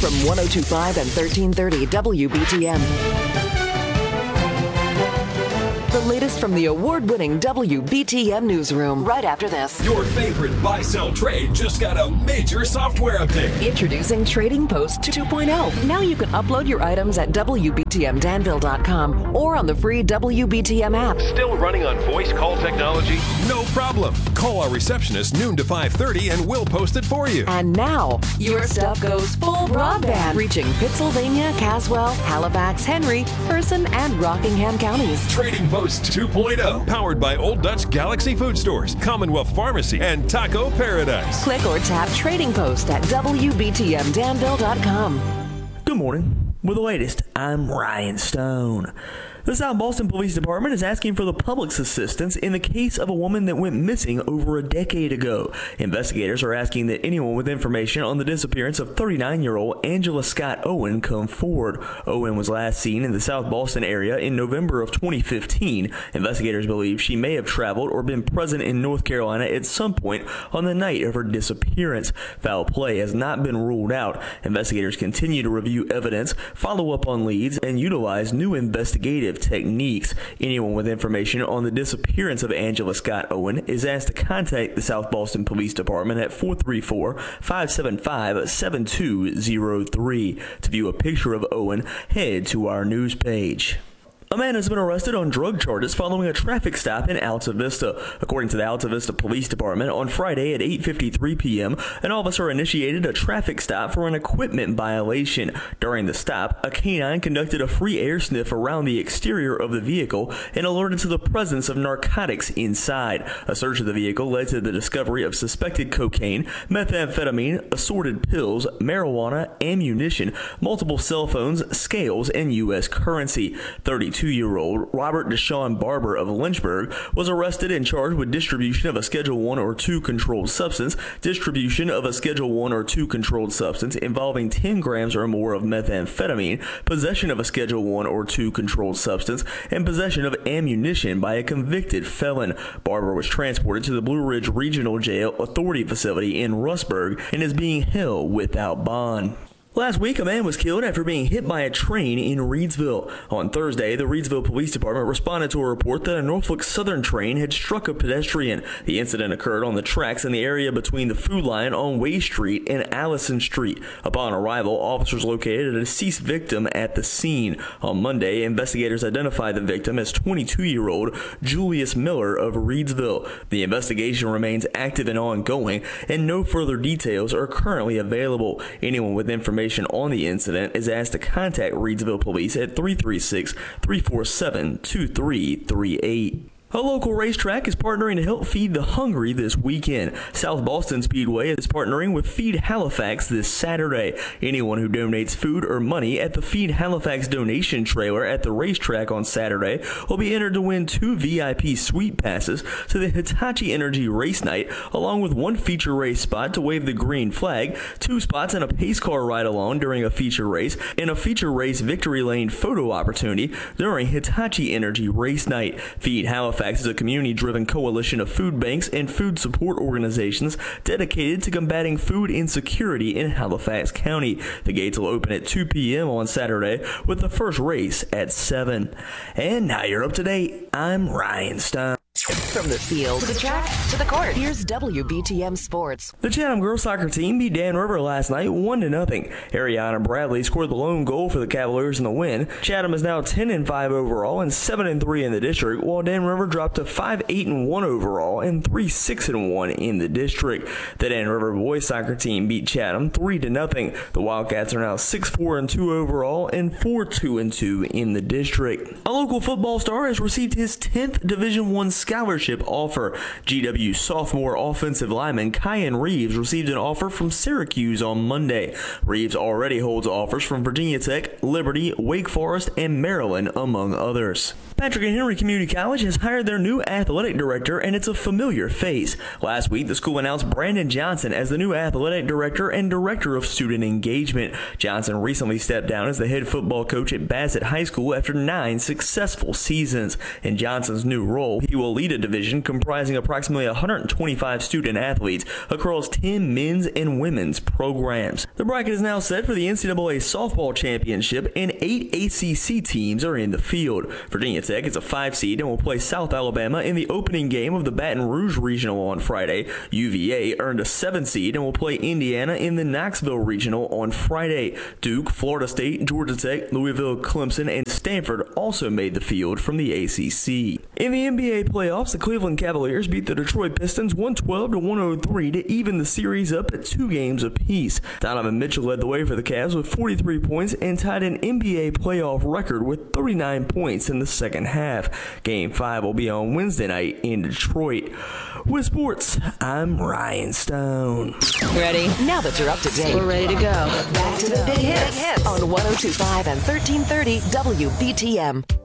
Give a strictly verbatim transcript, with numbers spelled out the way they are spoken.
from one oh two point five and thirteen thirty W B T M. The latest from the award-winning W B T M newsroom right after this. Your favorite buy-sell trade just got a major software update. Introducing Trading Post two point oh. Now you can upload your items at W B T M Danville dot com or on the free W B T M app. Still running on voice call technology? No problem. Call our receptionist noon to five thirty and we'll post it for you. And now, your stuff goes full broadband, reaching Pittsylvania, Caswell, Halifax, Henry, Person, and Rockingham counties. Trading Post two point oh, powered by Old Dutch Galaxy Food Stores, Commonwealth Pharmacy, and Taco Paradise. Click or tap Trading Post at W B T M Danville dot com. Good morning. With the latest, I'm Ryan Stone. The South Boston Police Department is asking for the public's assistance in the case of a woman that went missing over a decade ago. Investigators are asking that anyone with information on the disappearance of thirty-nine-year-old Angela Scott Owen come forward. Owen was last seen in the South Boston area in November of twenty fifteen. Investigators believe she may have traveled or been present in North Carolina at some point on the night of her disappearance. Foul play has not been ruled out. Investigators continue to review evidence, follow up on leads, and utilize new investigative techniques. Anyone with information on the disappearance of Angela Scott Owen is asked to contact the South Boston Police Department at four three four, five seven five, seven two zero three. To view a picture of Owen, head to our news page. A man has been arrested on drug charges following a traffic stop in Alta Vista. According to the Alta Vista Police Department, on Friday at eight fifty-three p.m., an officer initiated a traffic stop for an equipment violation. During the stop, a canine conducted a free air sniff around the exterior of the vehicle and alerted to the presence of narcotics inside. A search of the vehicle led to the discovery of suspected cocaine, methamphetamine, assorted pills, marijuana, ammunition, multiple cell phones, scales, and U S currency. thirty-two-year-old Robert Deshaun Barber of Lynchburg was arrested and charged with distribution of a Schedule one or two controlled substance, distribution of a Schedule one or two controlled substance involving ten grams or more of methamphetamine, possession of a Schedule one or two controlled substance, and possession of ammunition by a convicted felon. Barber was transported to the Blue Ridge Regional Jail Authority facility in Rustburg and is being held without bond. Last week, a man was killed after being hit by a train in Reedsville. On Thursday, the Reedsville Police Department responded to a report that a Norfolk Southern train had struck a pedestrian. The incident occurred on the tracks in the area between the Food Line on Way Street and Allison Street. Upon arrival, officers located a deceased victim at the scene. On Monday, investigators identified the victim as twenty-two-year-old Julius Miller of Reedsville. The investigation remains active and ongoing, and no further details are currently available. Anyone with information on the incident is asked to contact Reedsville Police at three three six, three four seven, two three three eight. A local racetrack is partnering to help feed the hungry this weekend. South Boston Speedway is partnering with Feed Halifax this Saturday. Anyone who donates food or money at the Feed Halifax donation trailer at the racetrack on Saturday will be entered to win two V I P suite passes to the Hitachi Energy Race Night, along with one feature race spot to wave the green flag, two spots in a pace car ride-along during a feature race, and a feature race victory lane photo opportunity during Hitachi Energy Race Night. Feed Halifax is a community-driven coalition of food banks and food support organizations dedicated to combating food insecurity in Halifax County. The gates will open at two p.m. on Saturday with the first race at seven. And now you're up to date. I'm Ryan Stein. From the field to the track to the court, here's W B T M Sports. The Chatham girls soccer team beat Dan River last night one to nothing. Ariana Bradley scored the lone goal for the Cavaliers in the win. Chatham is now ten and five overall and seven and three in the district, while Dan River dropped to five eight and one overall and three six and one in the district. The Dan River boys soccer team beat Chatham three to nothing. The Wildcats are now six four and two overall and four two and two in the district. A local football star has received his tenth Division one scholarship offer. G W sophomore offensive lineman Kyan Reeves received an offer from Syracuse on Monday. Reeves already holds offers from Virginia Tech, Liberty, Wake Forest, and Maryland, among others. Patrick and Henry Community College has hired their new athletic director, and it's a familiar face. Last week, the school announced Brandon Johnson as the new athletic director and director of student engagement. Johnson recently stepped down as the head football coach at Bassett High School after nine successful seasons. In Johnson's new role, he will lead a division comprising approximately one hundred twenty-five student athletes across ten men's and women's programs. The bracket is now set for the N C double A softball championship, and eight A C C teams are in the field. Virginia Tech is a five seed and will play South Alabama in the opening game of the Baton Rouge Regional on Friday. U V A earned a seven seed and will play Indiana in the Knoxville Regional on Friday. Duke, Florida State, Georgia Tech, Louisville, Clemson, and Stanford also made the field from the A C C. In the N B A playoffs, the Cleveland Cavaliers beat the Detroit Pistons one twelve to one oh three to even the series up at two games apiece. Donovan Mitchell led the way for the Cavs with forty-three points and tied an N B A playoff record with thirty-nine points in the second half. Game five will be on Wednesday night in Detroit. With sports, I'm Ryan Stone. Ready? Now that you're up to date, We're ready to go. back to the big hits on one oh two point five and thirteen thirty W B T M.